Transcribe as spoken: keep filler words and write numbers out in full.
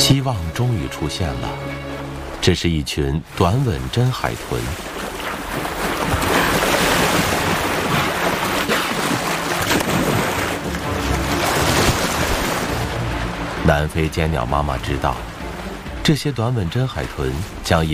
希望终于出现了，这是一群短吻真海豚。南非尖鸟妈妈知道，这些短吻真海豚将